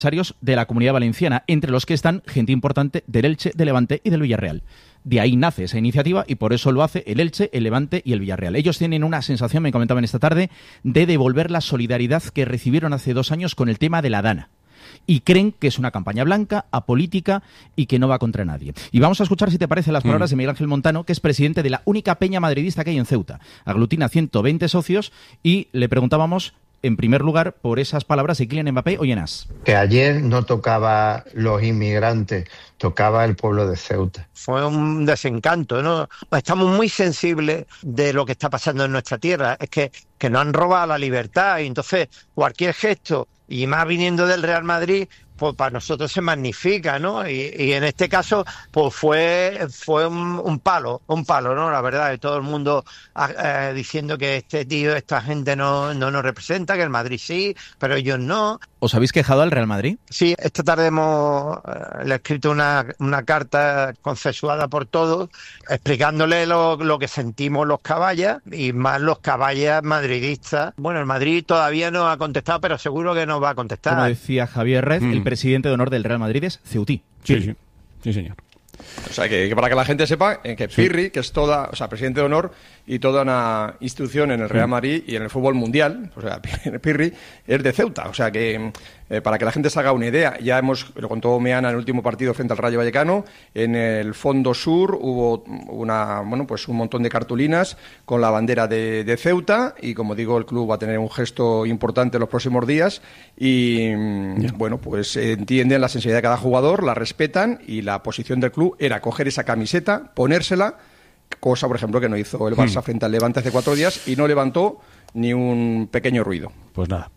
de la Comunidad Valenciana, entre los que están gente importante del Elche, del Levante y del Villarreal. De ahí nace esa iniciativa y por eso lo hace el Elche, el Levante y el Villarreal. Ellos tienen una sensación, me comentaban esta tarde, de devolver la solidaridad que recibieron hace 2 años con el tema de la Dana. Y creen que es una campaña blanca, apolítica y que no va contra nadie. Y vamos a escuchar, si te parece, las palabras de Miguel Ángel Montano, que es presidente de la única peña madridista que hay en Ceuta. Aglutina 120 socios y le preguntábamos, en primer lugar, por esas palabras de Kylian Mbappé o Yenas. Que ayer no tocaba los inmigrantes, tocaba el pueblo de Ceuta. Fue un desencanto, ¿no? Estamos muy sensibles de lo que está pasando en nuestra tierra. Es que nos han robado la libertad y entonces cualquier gesto, y más viniendo del Real Madrid, pues para nosotros se magnifica, ¿no? Y en este caso, pues fue un palo, ¿no? La verdad, de todo el mundo diciendo que esta gente no nos representa, que el Madrid sí, pero ellos no. ¿Os habéis quejado al Real Madrid? Sí, esta tarde le he escrito una carta consensuada por todos, explicándole lo que sentimos los caballas, y más los caballas madridistas. Bueno, el Madrid todavía no ha contestado, pero seguro que nos va a contestar. Como decía Javier Rez, el presidente de honor del Real Madrid es ceutí. Sí, señor. O sea, que para que la gente sepa que Pirri, que es presidente de honor y toda una institución en el Real Madrid y en el fútbol mundial, o sea, Pirri es de Ceuta. O sea, que para que la gente se haga una idea, lo contó Meana en el último partido frente al Rayo Vallecano, en el fondo sur hubo un montón de cartulinas con la bandera de Ceuta, y como digo, el club va a tener un gesto importante en los próximos días y pues entienden la sensibilidad de cada jugador, la respetan, y la posición del club era coger esa camiseta, ponérsela, cosa, por ejemplo, que no hizo el Barça frente al Levante hace 4 días, y no levantó ni un pequeño ruido. Pues nada.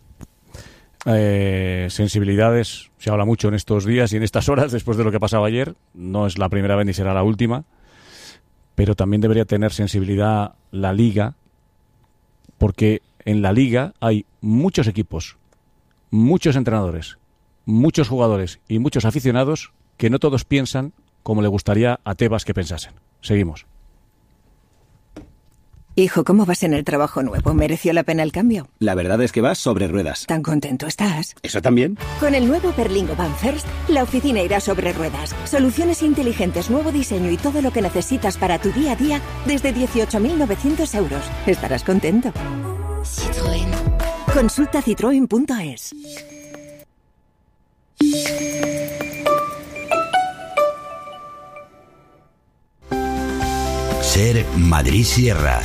Sensibilidades, se habla mucho en estos días y en estas horas después de lo que pasaba ayer. No es la primera vez ni será la última, pero también debería tener sensibilidad la Liga, porque en la Liga hay muchos equipos, muchos entrenadores, muchos jugadores y muchos aficionados que no todos piensan como le gustaría a Tebas que pensasen. Seguimos. Hijo, ¿cómo vas en el trabajo nuevo? ¿Mereció la pena el cambio? La verdad es que vas sobre ruedas. ¿Tan contento estás? ¿Eso también? Con el nuevo Berlingo Van First, la oficina irá sobre ruedas. Soluciones inteligentes, nuevo diseño y todo lo que necesitas para tu día a día desde 18.900 euros. Estarás contento. Citroën. Consulta citroen.es. Ser Madrid Sierra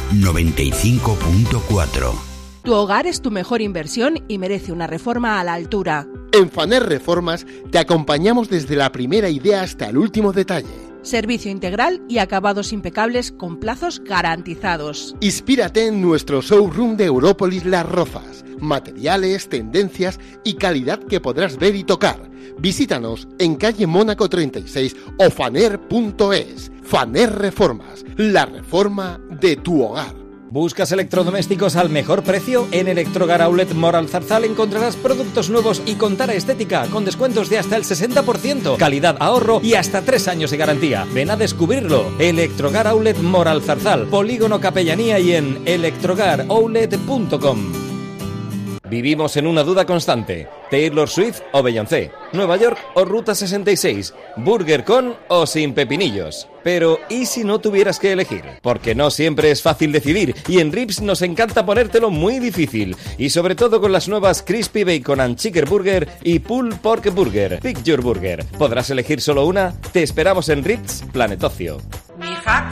95.4. Tu hogar es tu mejor inversión y merece una reforma a la altura. En Faner Reformas te acompañamos desde la primera idea hasta el último detalle. Servicio integral y acabados impecables con plazos garantizados. Inspírate en nuestro showroom de Európolis Las Rozas. Materiales, tendencias y calidad que podrás ver y tocar. Visítanos en calle Mónaco 36 o faner.es. Faner Reformas, la reforma de tu hogar. ¿Buscas electrodomésticos al mejor precio? En Electrogar Outlet Moral Zarzal encontrarás productos nuevos y con tara estética, con descuentos de hasta el 60%, calidad, ahorro y hasta 3 años de garantía. Ven a descubrirlo. Electrogar Outlet Moral Zarzal, Polígono Capellanía y en electrogaroutlet.com. Vivimos en una duda constante. Taylor Swift o Beyoncé, Nueva York o Ruta 66, Burger con o sin pepinillos. Pero, ¿y si no tuvieras que elegir? Porque no siempre es fácil decidir y en Rips nos encanta ponértelo muy difícil. Y sobre todo con las nuevas Crispy Bacon and Chicken Burger y Pulled Pork Burger. Pick your burger. ¿Podrás elegir solo una? Te esperamos en Rips Planet Ocio. Mi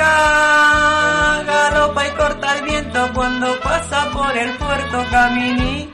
jaca galopa y corta el viento cuando pasa por el puerto caminito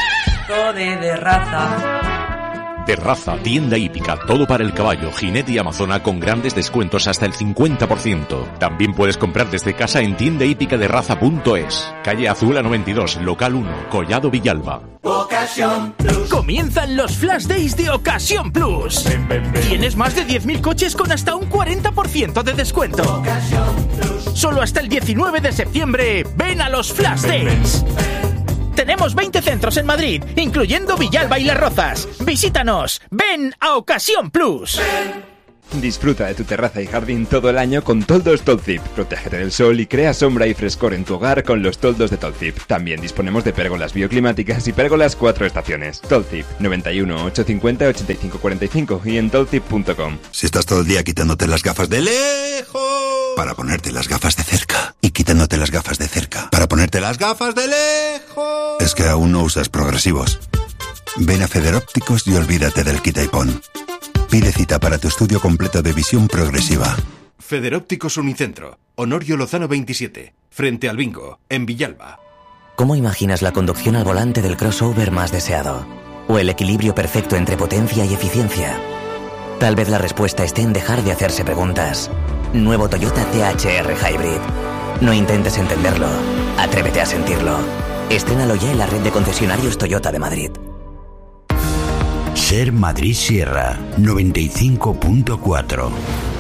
de raza. De Raza, tienda hípica, todo para el caballo, jinete y amazona con grandes descuentos hasta el 50%. También puedes comprar desde casa en tiendahípicaderaza.es. Calle Azul a 92, local 1, Collado Villalba. Ocasión Plus. Comienzan los Flash Days de Ocasión Plus. Tienes más de 10.000 coches con hasta un 40% de descuento. Ocasión Plus. Solo hasta el 19 de septiembre, ven a los Flash Days. Tenemos 20 centros en Madrid, incluyendo Villalba y Las Rozas. Visítanos. Ven a Ocasión Plus. Disfruta de tu terraza y jardín todo el año con toldos Tolzip. Protégete del sol y crea sombra y frescor en tu hogar con los toldos de Tolzip. También disponemos de pérgolas bioclimáticas y pérgolas 4 estaciones. Tolzip, 91 850 85 45 y en tolzip.com. Si estás todo el día quitándote las gafas de lejos para ponerte las gafas de cerca y quitándote las gafas de cerca para ponerte las gafas de lejos, es que aún no usas progresivos. Ven a Federópticos y olvídate del quita y pon. Pide cita para tu estudio completo de visión progresiva. Federópticos Unicentro, Honorio Lozano 27, frente al Bingo, en Villalba. ¿Cómo imaginas la conducción al volante del crossover más deseado? ¿O el equilibrio perfecto entre potencia y eficiencia? Tal vez la respuesta esté en dejar de hacerse preguntas. Nuevo Toyota CHR Hybrid. No intentes entenderlo, atrévete a sentirlo. Estrénalo ya en la red de concesionarios Toyota de Madrid. Ser Madrid Sierra 95.4.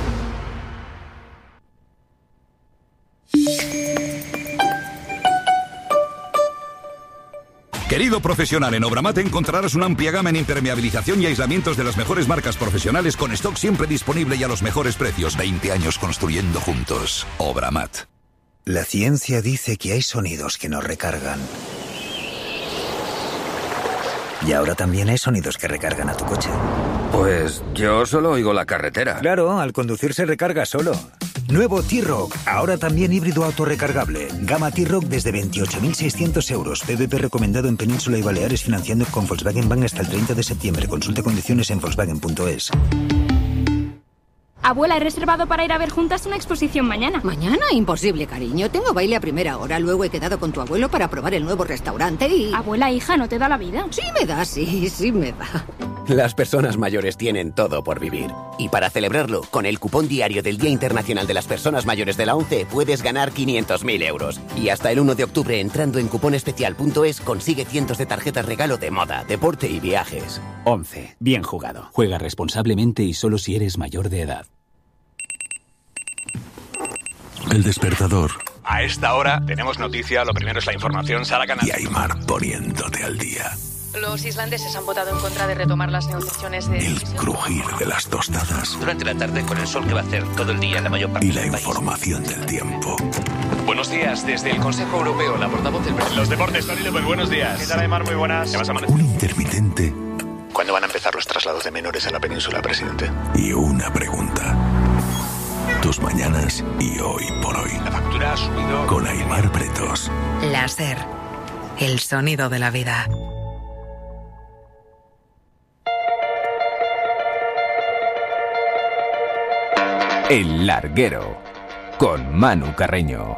Querido profesional, en Obramat encontrarás una amplia gama en impermeabilización y aislamientos de las mejores marcas profesionales con stock siempre disponible y a los mejores precios. 20 años construyendo juntos. Obramat. La ciencia dice que hay sonidos que nos recargan. Y ahora también hay sonidos que recargan a tu coche. Pues yo solo oigo la carretera. Claro, al conducir se recarga solo. Nuevo T-Roc, ahora también híbrido autorrecargable. Gama T-Roc desde 28.600 euros. PVP recomendado en Península y Baleares, financiando con Volkswagen Bank hasta el 30 de septiembre. Consulte condiciones en volkswagen.es. Abuela, he reservado para ir a ver juntas una exposición mañana. ¿Mañana? Imposible, cariño. Tengo baile a primera hora. Luego he quedado con tu abuelo para probar el nuevo restaurante y... Abuela, hija, ¿no te da la vida? Sí me da, sí me da. Las personas mayores tienen todo por vivir. Y para celebrarlo, con el cupón diario del Día Internacional de las Personas Mayores de la ONCE, puedes ganar 500.000 euros. Y hasta el 1 de octubre, entrando en cuponespecial.es, consigue cientos de tarjetas regalo de moda, deporte y viajes. ONCE. Bien jugado. Juega responsablemente y solo si eres mayor de edad. El despertador. A esta hora tenemos noticia, lo primero es la información, Sara Canal. Y Aymar poniéndote al día. Los islandeses han votado en contra de retomar las negociaciones de... El crujir de las tostadas. Durante la tarde con el sol que va a hacer todo el día en la mayor parte del país. Y la información del tiempo. Buenos días, desde el Consejo Europeo, la portavoz del... Los deportes, Tony López, buenos días. ¿Qué tal, Aymar? Muy buenas. ¿Qué vas a Un intermitente. ¿Cuándo van a empezar los traslados de menores a la península, presidente? Y una pregunta. Tus mañanas y hoy por hoy. La factura ha subido... Con Aymar Pretos. Láser. El sonido de la vida. El Larguero. Con Manu Carreño.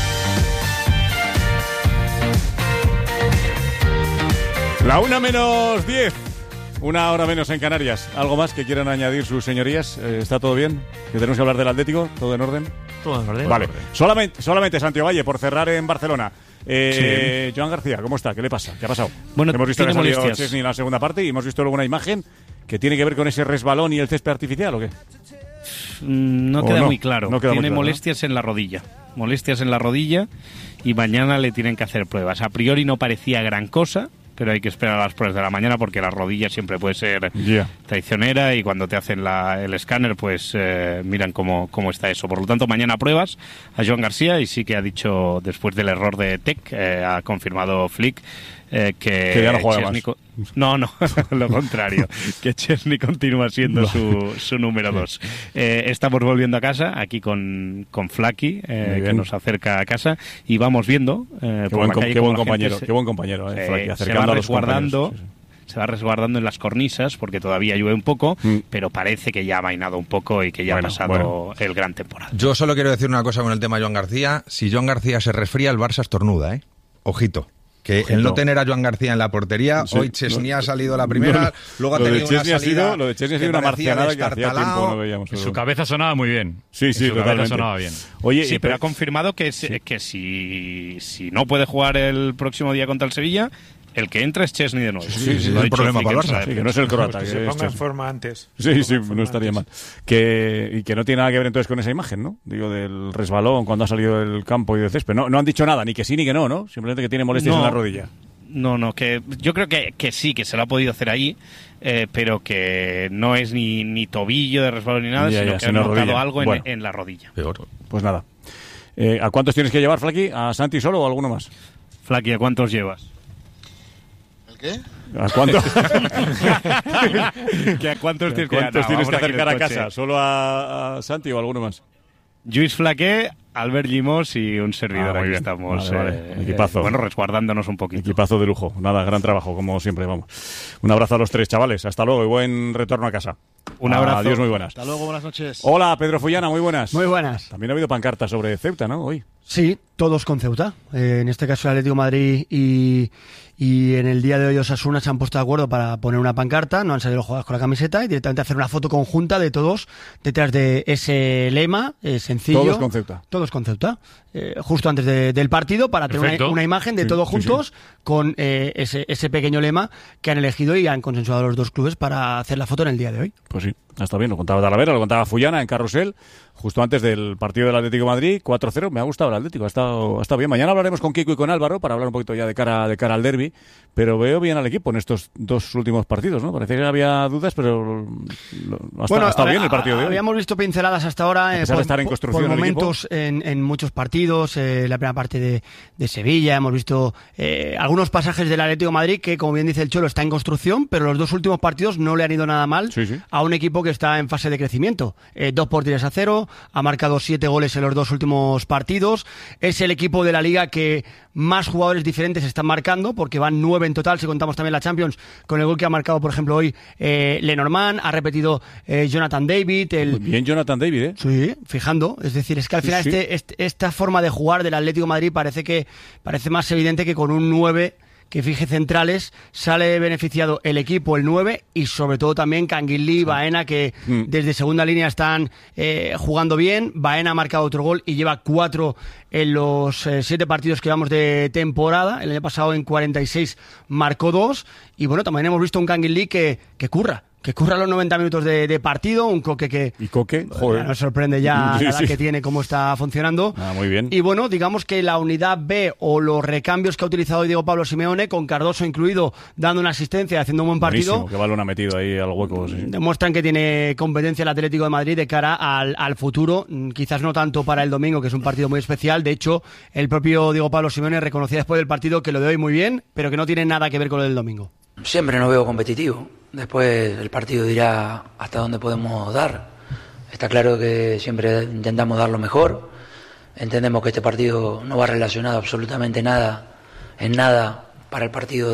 La 1:10. Una hora menos en Canarias. ¿Algo más que quieran añadir sus señorías? ¿Está todo bien? ¿Que tenemos que hablar del Atlético? ¿Todo en orden? Todo en orden. Vale. Solamente Santiago Valle, por cerrar en Barcelona. Joan García, ¿cómo está? ¿Qué le pasa? ¿Qué ha pasado? Bueno, hemos visto que ha salido molestias Chesney en la segunda parte y hemos visto luego una imagen que tiene que ver con ese resbalón y el césped artificial, ¿o qué? No queda muy claro. Tiene molestias en la rodilla. Molestias en la rodilla y mañana le tienen que hacer pruebas. A priori no parecía gran cosa, pero hay que esperar a las pruebas de la mañana porque la rodilla siempre puede ser traicionera y cuando te hacen el escáner pues miran cómo está eso. Por lo tanto, mañana pruebas a Joan García y sí que ha dicho, después del error de Tec, ha confirmado Flick que ya no juega más. No, lo contrario, que Chesney continúa siendo su número 2. Estamos volviendo a casa, aquí con Flaky, que nos acerca a casa, y vamos viendo qué buen compañero, Flaky, acercando a los compañeros. Se va resguardando en las cornisas porque todavía llueve un poco, pero parece que ya ha mainado un poco y que ya ha pasado el gran temporal. Yo solo quiero decir una cosa con el tema de Joan García. Si Joan García se resfría, el Barça estornuda, Ojito. El no tener a Joan García en la portería, hoy Chesney ha salido la primera, luego ha tenido una salida. Lo de Chesney ha sido una marcianada que hacía tiempo no veíamos. Su cabeza sonaba muy bien. Sí, su totalmente. cabeza sonaba bien. Oye, sí, pero ha confirmado que si no puede jugar el próximo día contra el Sevilla, el que entra es Chesney de nuevo. Sí, es el problema para el Barça. Que no es el croata. Que se ponga en forma antes. Sí, no estaría mal. Y que no tiene nada que ver entonces con esa imagen, ¿no? Digo, del resbalón cuando ha salido del campo y del césped. No han dicho nada, ni que sí ni que no, ¿no? Simplemente que tiene molestias en la rodilla. No, que yo creo que sí, que se lo ha podido hacer ahí, pero que no es ni tobillo de resbalón ni nada, sino que ha notado algo en la rodilla. Peor. Pues nada. ¿A cuántos tienes que llevar, Flaqui? ¿A Santi solo o alguno más? Flaqui, ¿a cuántos llevas? ¿El qué? ¿A cuántos? ¿A cuántos tienes que acercar a casa? ¿Solo a Santi o alguno más? Lluís Flaqué, Albert Llimós y un servidor. Aquí estamos. Vale. Equipazo. Resguardándonos un poquito. Equipazo de lujo. Nada, gran trabajo, como siempre, vamos. Un abrazo a los tres, chavales. Hasta luego y buen retorno a casa. Un abrazo. Adiós, muy buenas. Hasta luego, buenas noches. Hola, Pedro Fullana, muy buenas. Muy buenas. También ha habido pancartas sobre Ceuta, ¿no? Hoy. Sí, todos con Ceuta. En este caso el Atlético de Madrid y en el día de hoy Osasuna se han puesto de acuerdo para poner una pancarta, no han salido los jugadores con la camiseta y directamente hacer una foto conjunta de todos detrás de ese lema sencillo. Todos con Ceuta. Todos con Ceuta. Justo antes del partido para tener una imagen de todos juntos con ese pequeño lema que han elegido y han consensuado los dos clubes para hacer la foto en el día de hoy. Pues sí, está bien, lo contaba Talavera, lo contaba Fullana en Carrusel, justo antes del partido del Atlético de Madrid, 4-0, me ha gustado el Atlético, ha estado bien. Mañana hablaremos con Kiko y con Álvaro para hablar un poquito ya de cara al derbi, pero veo bien al equipo en estos dos últimos partidos, ¿no? Parecía que había dudas, pero ha estado bien el partido de hoy. Habíamos visto pinceladas hasta ahora por momentos en muchos partidos, la primera parte de Sevilla, hemos visto algunos pasajes del Atlético de Madrid que, como bien dice el Cholo, está en construcción, pero los dos últimos partidos no le han ido nada mal a un equipo que está en fase de crecimiento. 2-0, ha marcado 7 goles en los dos últimos partidos, es el equipo de la Liga que más jugadores diferentes están marcando, porque van 9 en total, si contamos también la Champions, con el gol que ha marcado, por ejemplo, hoy Lenormand, ha repetido Jonathan David. Muy bien Jonathan David, ¿eh? Sí, fijando, es decir, es que al final esta forma de jugar del Atlético de Madrid parece más evidente que con un 9 que fije centrales sale beneficiado el equipo, el 9, y sobre todo también Canguilí, Baena, que desde segunda línea están jugando bien. Baena ha marcado otro gol y lleva 4 en los 7 partidos que llevamos de temporada. El año pasado en 46 marcó 2, y bueno, también hemos visto un Canguilí que curra los 90 minutos de partido, un Coque que... ¿Y Coque? Joder. Nos sorprende ya la edad que tiene, cómo está funcionando. Muy bien. Y bueno, digamos que la unidad B o los recambios que ha utilizado hoy Diego Pablo Simeone, con Cardoso incluido, dando una asistencia, haciendo un buen partido. Buenísimo, que balón ha metido ahí al hueco. Sí. Demuestran que tiene competencia el Atlético de Madrid de cara al futuro. Quizás no tanto para el domingo, que es un partido muy especial. De hecho, el propio Diego Pablo Simeone reconocía después del partido que lo de hoy muy bien, pero que no tiene nada que ver con lo del domingo. Siempre nos veo competitivo. Después el partido dirá hasta dónde podemos dar. Está claro que siempre intentamos dar lo mejor. Entendemos que este partido no va relacionado absolutamente en nada para el partido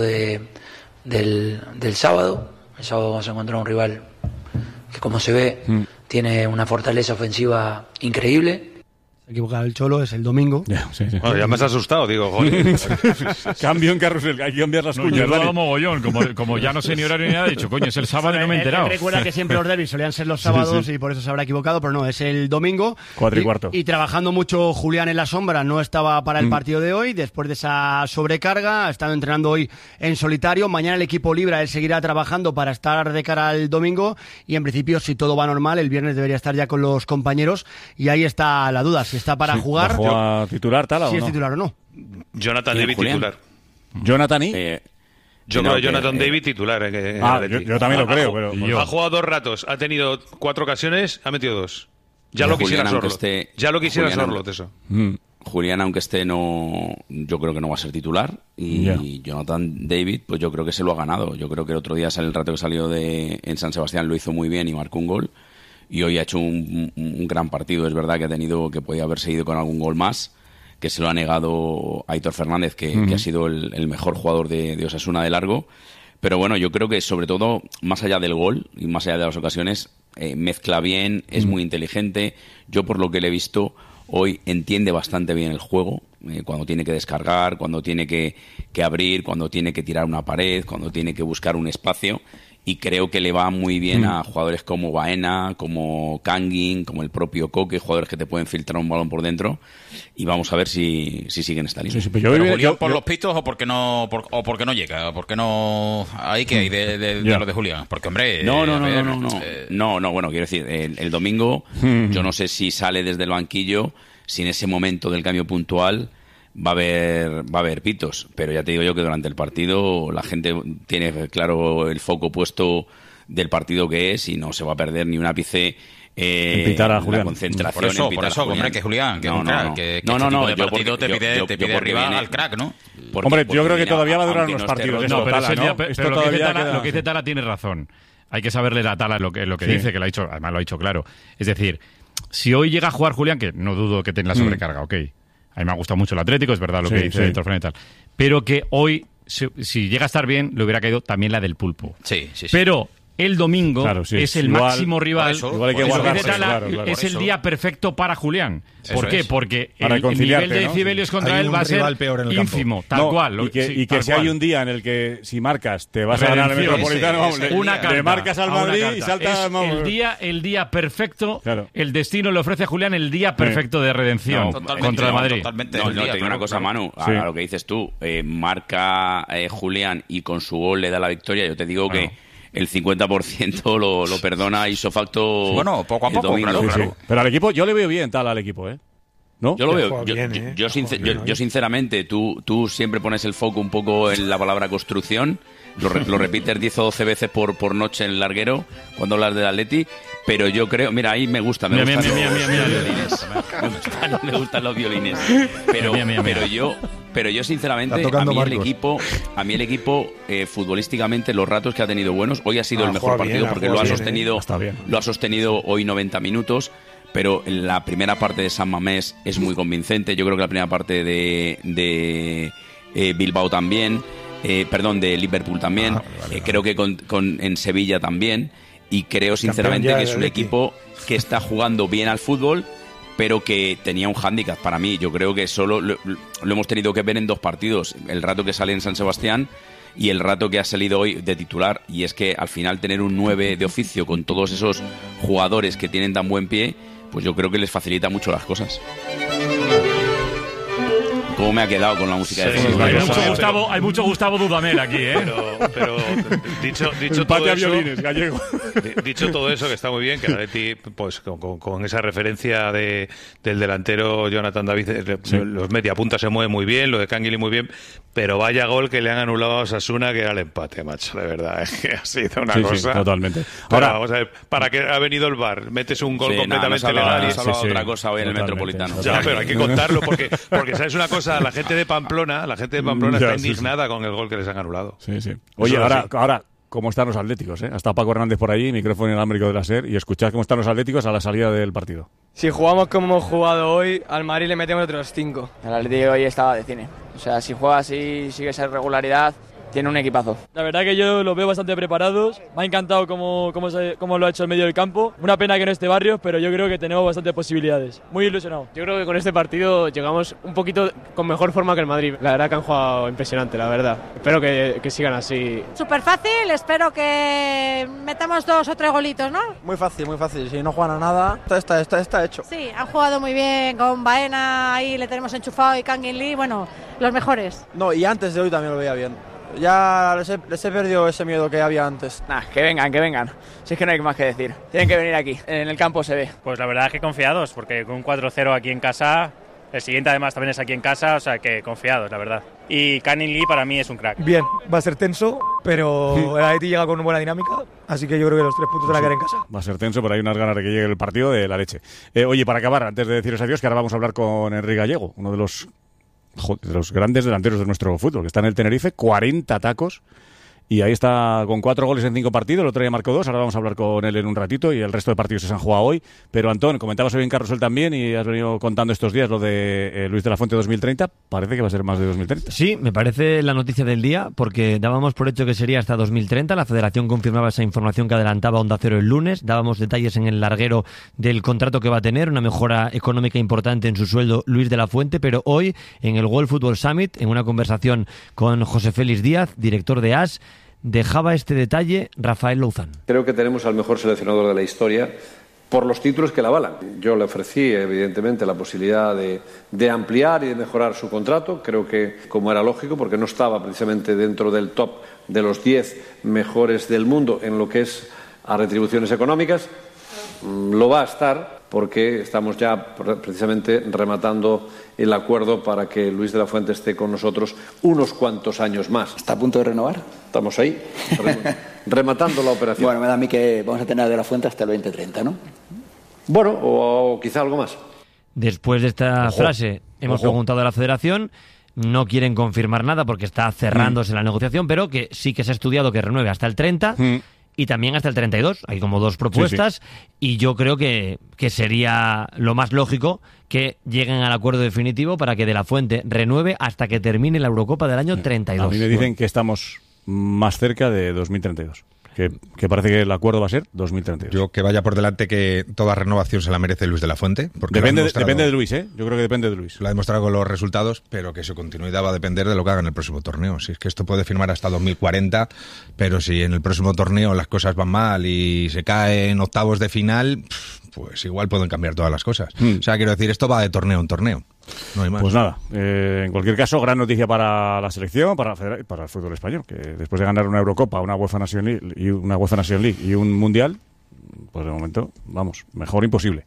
del sábado. El sábado vamos a encontrar un rival que, como se ve, tiene una fortaleza ofensiva increíble. Equivocado el Cholo, es el domingo. Bueno, ya me has asustado, digo, joder. Cambio en Carrusel, hay que cambiar las cuñas. Yo lo hago mogollón, como ya no sé ni horario ni nada, he dicho, coño, es el sábado y no me he enterado. Recuerda que siempre los derbis solían ser los sábados y por eso se habrá equivocado, pero no, es el domingo. 4:15. Y trabajando mucho Julián en la sombra, no estaba para el partido de hoy, después de esa sobrecarga, ha estado entrenando hoy en solitario. Mañana el equipo libre, él seguirá trabajando para estar de cara al domingo, y en principio, si todo va normal, el viernes debería estar ya con los compañeros, y ahí está la duda, si está para jugar. ¿Va a titular tal o si no? es titular o no. Jonathan David titular. ¿Jonathan y? Yo creo que Jonathan David titular. Yo también lo creo, pero... Ha jugado 2 ratos, ha tenido 4 ocasiones, ha metido 2. Ya lo quisiera Sorlot. Ya lo quisiera Sorlot, eso. Julián, aunque esté, yo creo que no va a ser titular. Y Jonathan David, pues yo creo que se lo ha ganado. Yo creo que el otro día, el rato que salió en San Sebastián, lo hizo muy bien y marcó un gol. Y hoy ha hecho un gran partido. Es verdad que podía haber seguido con algún gol más, que se lo ha negado Aitor Fernández, que ha sido el mejor jugador de Osasuna de largo. Pero bueno, yo creo que sobre todo, más allá del gol y más allá de las ocasiones, mezcla bien, es muy inteligente. Yo, por lo que le he visto hoy, entiende bastante bien el juego, cuando tiene que descargar, cuando tiene que abrir, cuando tiene que tirar una pared, cuando tiene que buscar un espacio. Y creo que le va muy bien a jugadores como Baena, como Kangin, como el propio Coque, jugadores que te pueden filtrar un balón por dentro. Y vamos a ver si siguen esta línea. Pero Julián, ¿por los pitos o porque no llega? ¿O porque no hay que hay de lo de Julián? Porque, hombre... No, bueno, quiero decir, el domingo yo no sé si sale desde el banquillo, si en ese momento del cambio puntual va a haber pitos, pero ya te digo yo que durante el partido la gente tiene claro el foco puesto del partido que es y no se va a perder ni un ápice pitar a Julián. La concentración. Por eso, hombre, que Julián, que no, un crack, que este partido te pide arriba al crack, ¿no? Hombre, yo creo que todavía va a durar unos partidos. No, pero lo que dice Tala tiene razón. Hay que saberle a Tala lo que dice, que lo ha dicho, además lo ha dicho claro. Es decir, si hoy llega a jugar Julián, que no dudo que tenga la sobrecarga, ok. A mí me ha gustado mucho el Atlético, es verdad lo que dice Héctor Fren y tal. Pero que hoy, si llega a estar bien, le hubiera caído también la del Pulpo. Sí. Pero el domingo es el máximo rival. Igual hay que guardarse, es el día perfecto para Julián. ¿Por qué? Porque para el nivel de decibelios contra él va a ser ínfimo, tal cual. Y que si hay un día en el que si marcas te vas a ganar el Metropolitano, le marcas al Madrid y salta... El día perfecto, el destino le ofrece a Julián el día perfecto de redención contra el Madrid. No, te digo una cosa, Manu, a lo que dices tú, marca Julián y con su gol le da la victoria, yo te digo que el 50% lo perdona ipso facto. Bueno, poco a poco, claro. Pero al equipo, yo le veo bien al equipo, ¿no? Yo lo veo. Yo sinceramente, tú siempre pones el foco un poco en la palabra construcción. Lo repites 10 o 12 veces por noche en el larguero cuando hablas del Atleti. Pero yo creo, mira, ahí me gustan los violines. Me gustan los violines. Pero yo sinceramente, a mí el equipo futbolísticamente, los ratos que ha tenido buenos, hoy ha sido el mejor partido porque lo ha sostenido hoy 90 minutos. Pero en la primera parte de San Mamés es muy convincente. Yo creo que la primera parte de Bilbao también, de Liverpool también. Creo que en Sevilla también. Y creo sinceramente que es un equipo que está jugando bien al fútbol, pero que tenía un hándicap para mí. Yo creo que solo lo hemos tenido que ver en 2 partidos. El rato que sale en San Sebastián y el rato que ha salido hoy de titular. Y es que al final tener un 9 de oficio con todos esos jugadores que tienen tan buen pie, pues yo creo que les facilita mucho las cosas. ¿Cómo me ha quedado con la música de hay mucho Gustavo Dudamel aquí, Pero dicho todo eso, gallego. Dicho todo eso, que está muy bien, que el Atleti, pues con esa referencia del delantero Jonathan David, los mediapuntas se mueven muy bien, lo de Canguilí muy bien, pero vaya gol que le han anulado a Osasuna, que era el empate, macho, de verdad, es que ha sido una cosa. Sí, totalmente. Ahora vamos a ver, ¿para qué ha venido el VAR? Metes un gol completamente legal y otra cosa hoy en el Metropolitano. Ya, pero hay que contarlo porque sabes una cosa, la gente de Pamplona está indignada con el gol que les han anulado. Sí. Oye, ahora cómo están los Atléticos, Ha estado Paco Hernández por ahí, micrófono inalámbrico de la SER, y escuchad cómo están los Atléticos a la salida del partido. Si jugamos como hemos jugado hoy, al Madrid le metemos otros 5. El Atlético hoy estaba de cine. O sea, si juega así, sigue esa regularidad, tiene un equipazo. La verdad que yo los veo bastante preparados. Me ha encantado cómo lo ha hecho el medio del campo. Una pena que no esté Barrios, pero yo creo que tenemos bastantes posibilidades. Muy ilusionado. Yo creo que con este partido llegamos un poquito con mejor forma que el Madrid. La verdad que han jugado impresionante, la verdad. Espero que sigan así. Súper fácil, espero que metamos 2 o 3 golitos, ¿no? Muy fácil. Si no juegan a nada, está hecho. Sí, han jugado muy bien con Baena, ahí le tenemos enchufado, y Kangin Lee, bueno, los mejores. No, y antes de hoy también lo veía bien. Ya les he perdido ese miedo que había antes. Que vengan. Si es que no hay más que decir. Tienen que venir aquí. En el campo se ve. Pues la verdad es que confiados, porque con un 4-0 aquí en casa, el siguiente además también es aquí en casa, o sea que confiados, la verdad. Y Canning Lee para mí es un crack. Bien, va a ser tenso, pero el Atleti llega con una buena dinámica, así que yo creo que los 3 puntos se la quedan en casa. Va a ser tenso, pero hay unas ganas de que llegue el partido de la leche. Oye, para acabar, antes de deciros adiós, que ahora vamos a hablar con Enrique Gallego, uno de los grandes delanteros de nuestro fútbol, que está en el Tenerife, 40 tacos, y ahí está con 4 goles en 5 partidos, el otro día marcó 2, ahora vamos a hablar con él en un ratito, y el resto de partidos se han jugado hoy. Pero Antón, comentabas hoy en Carrusel también, y has venido contando estos días lo de Luis de la Fuente 2030, parece que va a ser más de 2030. Sí, me parece la noticia del día, porque dábamos por hecho que sería hasta 2030, la Federación confirmaba esa información que adelantaba Onda Cero el lunes, dábamos detalles en el larguero del contrato que va a tener, una mejora económica importante en su sueldo Luis de la Fuente, pero hoy en el World Football Summit, en una conversación con José Félix Díaz, director de AS, dejaba este detalle Rafael Louzán. Creo que tenemos al mejor seleccionador de la historia por los títulos que la avalan. Yo le ofrecí, evidentemente, la posibilidad de ampliar y de mejorar su contrato. Creo que, como era lógico, porque no estaba precisamente dentro del top de los 10 mejores del mundo en lo que es a retribuciones económicas. lo va a estar, porque estamos ya precisamente rematando el acuerdo para que Luis de la Fuente esté con nosotros unos cuantos años más. ¿Está a punto de renovar? Estamos ahí, rematando la operación. Bueno, me da a mí que vamos a tener a de la Fuente hasta el 2030, ¿no? Bueno, o quizá algo más. Después de esta frase, hemos preguntado a la Federación. No quieren confirmar nada porque está cerrándose la negociación, pero que sí que se ha estudiado que renueve hasta el 30 y también hasta el 32. Hay como dos propuestas y yo creo que sería lo más lógico que lleguen al acuerdo definitivo para que De la Fuente renueve hasta que termine la Eurocopa del año 32. A mí me dicen que estamos más cerca de 2032. Que parece que el acuerdo va a ser 2032. Yo que vaya por delante que toda renovación se la merece Luis de la Fuente. Depende de Luis, ¿eh? Yo creo que depende de Luis. Lo ha demostrado con los resultados, pero que su continuidad va a depender de lo que haga en el próximo torneo. Si es que esto puede firmar hasta 2040, pero si en el próximo torneo las cosas van mal y se cae en octavos de final, pues igual pueden cambiar todas las cosas. O sea, quiero decir, esto va de torneo en torneo. No hay más. Pues nada, en cualquier caso, gran noticia para la selección, para el fútbol español, que después de ganar una Eurocopa, una UEFA Nation League y un Mundial, pues de momento, vamos, mejor imposible.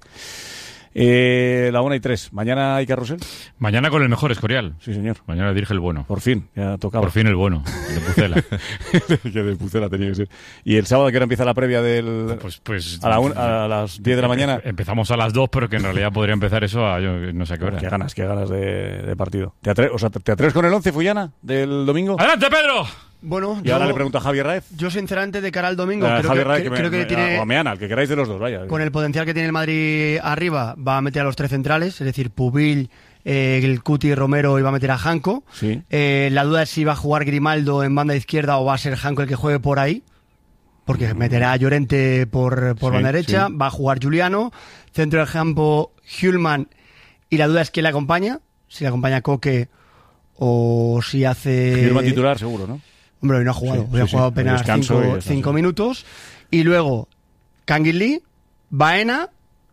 La 1:03. ¿Mañana hay carrusel? Mañana con el mejor Escorial. Sí, señor. Mañana dirige el bueno. Por fin, ya tocaba. Por fin el bueno, de Pucela. Que de Pucela tenía que ser. ¿Y el sábado a qué hora empieza la previa del...? Pues a las 10 de la mañana. Empezamos a las 2, pero que en realidad podría empezar eso a yo no sé a qué hora. Qué ganas de partido. ¿Te atreves con el 11, Fullana, del domingo? ¡Adelante, Pedro! Bueno, y ahora le pregunto a Javier Raez. Yo, sinceramente, de cara al domingo, creo que tiene... O a Meana, el que queráis de los dos, vaya. Con el potencial que tiene el Madrid arriba, va a meter a los tres centrales, es decir, Pubil, el Cuti, Romero, y va a meter a Janko. Sí. La duda es si va a jugar Grimaldo en banda izquierda o va a ser Janko el que juegue por ahí, porque meterá a Llorente por banda derecha, va a jugar Juliano, centro del campo Hjulman, y la duda es quién le acompaña, si le acompaña Coque o si hace... Hjulman titular, seguro, ¿no? Hombre, hoy no ha jugado. Hoy ha jugado apenas 5 minutos. Y luego, Kangin Lee, Baena,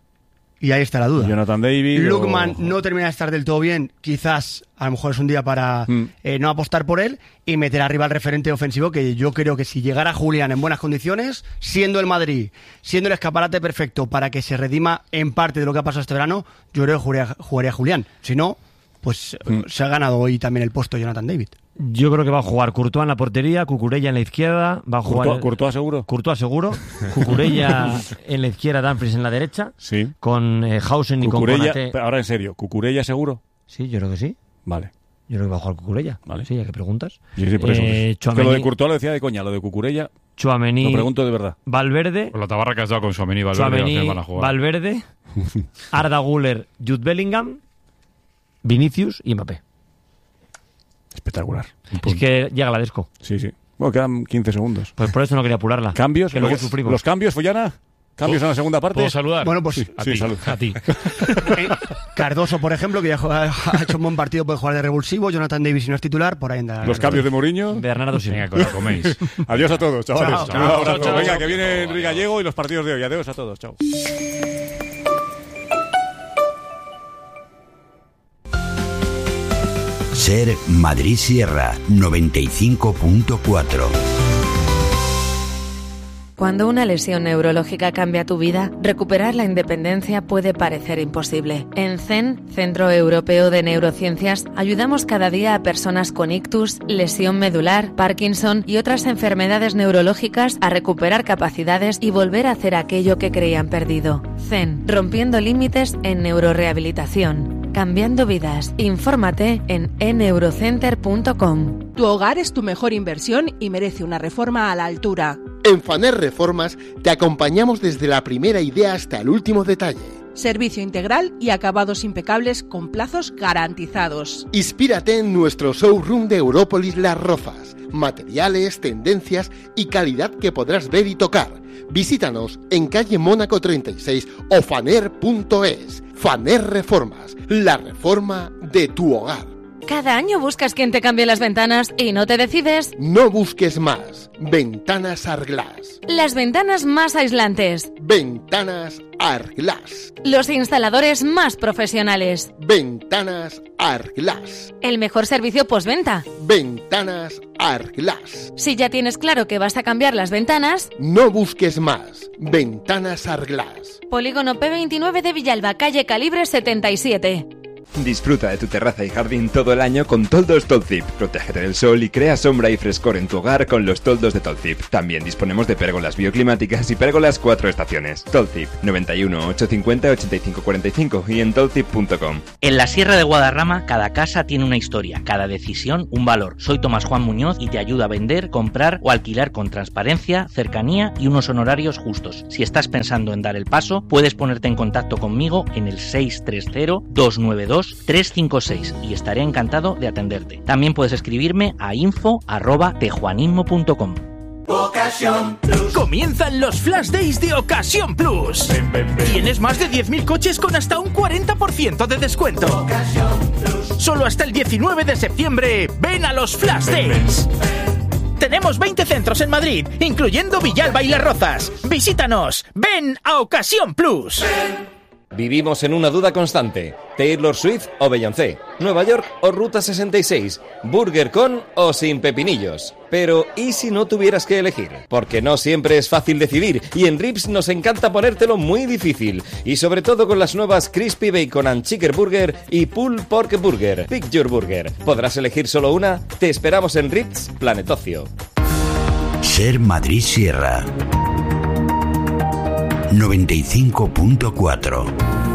y ahí está la duda. Jonathan David. Lookman no termina de estar del todo bien. Quizás, a lo mejor es un día para no apostar por él y meter arriba al referente ofensivo, que yo creo que si llegara Julián en buenas condiciones, siendo el Madrid, siendo el escaparate perfecto para que se redima en parte de lo que ha pasado este verano, yo creo que jugaría Julián. Si no, pues se ha ganado hoy también el puesto Jonathan David. Yo creo que va a jugar Courtois en la portería, Cucurella en la izquierda, va a jugar... ¿Courtois seguro? Courtois seguro, Cucurella en la izquierda, Dumfries en la derecha, sí. Con Hausen y con Konaté. Ahora en serio, ¿Cucurella seguro? Sí, yo creo que sí. Vale. Yo creo que va a jugar Cucurella. Vale. Sí, ¿a qué preguntas? Sí, por eso. Es que lo de Courtois lo decía de coña, lo de Cucurella... Tchouaméni, lo pregunto de verdad. Valverde... Con la tabarra que has dado con Tchouaméni y Valverde van a jugar. Valverde, Arda Güler, Jude Bellingham, Vinicius y Mbappé. Espectacular. Es que llega la Desco. Sí. Bueno, quedan 15 segundos. Pues por eso no quería apurarla. ¿Cambios? Que luego sufrimos. ¿Los cambios, Fullana? ¿Cambios en la segunda parte? ¿Puedo saludar? Bueno, pues salud. A ti. Cardoso, por ejemplo, que ya ha hecho un buen partido, puede jugar de revulsivo. Jonathan Davis, si no es titular, por ahí anda. Los cambios de Mourinho. Bernardo Silva. Venga, que lo coméis. Adiós a todos, chavales. Chao. Venga, que viene Enrique Gallego y los partidos de hoy. Adiós a todos. Chao. Ser Madrid Sierra 95.4. Cuando una lesión neurológica cambia tu vida, recuperar la independencia puede parecer imposible. En CEN, Centro Europeo de Neurociencias, ayudamos cada día a personas con ictus, lesión medular, Parkinson y otras enfermedades neurológicas a recuperar capacidades y volver a hacer aquello que creían perdido. CEN, rompiendo límites en neurorehabilitación. Cambiando vidas. Infórmate en enneurocenter.com. Tu hogar es tu mejor inversión y merece una reforma a la altura. En Faner Reformas te acompañamos desde la primera idea hasta el último detalle. Servicio integral y acabados impecables con plazos garantizados. Inspírate en nuestro showroom de Európolis Las Rozas. Materiales, tendencias y calidad que podrás ver y tocar. Visítanos en calle Mónaco 36 o faner.es. Faner Reformas, la reforma de tu hogar. Cada año buscas quien te cambie las ventanas y no te decides. No busques más. Ventanas Arglass. Las ventanas más aislantes. Ventanas Arglass. Los instaladores más profesionales. Ventanas Arglass. El mejor servicio postventa. Ventanas Arglass. Si ya tienes claro que vas a cambiar las ventanas, no busques más. Ventanas Arglass. Polígono P29 de Villalba, calle Calibre 77. Disfruta de tu terraza y jardín todo el año con toldos Tolzip. Protégete del sol y crea sombra y frescor en tu hogar con los toldos de Tolzip. También disponemos de pérgolas bioclimáticas y pérgolas 4 estaciones. Tolzip, 91 850 85 45 y en tolzip.com. En la Sierra de Guadarrama, cada casa tiene una historia, cada decisión un valor. Soy Tomás Juan Muñoz y te ayudo a vender, comprar o alquilar con transparencia, cercanía y unos honorarios justos. Si estás pensando en dar el paso, puedes ponerte en contacto conmigo en el 630-292-356 y estaré encantado de atenderte. También puedes escribirme a info@tejuanismo.com. Ocasión Plus. Comienzan los Flash Days de Ocasión Plus. Tienes más de 10.000 coches con hasta un 40% de descuento. Solo hasta el 19 de septiembre, ven a los Flash Days. Tenemos 20 centros en Madrid, incluyendo Villalba y Las Rozas. Visítanos. Ven a Ocasión Plus. Vivimos en una duda constante. Taylor Swift o Beyoncé, Nueva York o Ruta 66, Burger con o sin pepinillos. Pero ¿y si no tuvieras que elegir? Porque no siempre es fácil decidir y en Rips nos encanta ponértelo muy difícil. Y sobre todo con las nuevas Crispy Bacon and Chicken Burger y Pulled Pork Burger. Pick your burger. ¿Podrás elegir solo una? Te esperamos en Rips Planet Ocio. Ser Madrid Sierra 95.4.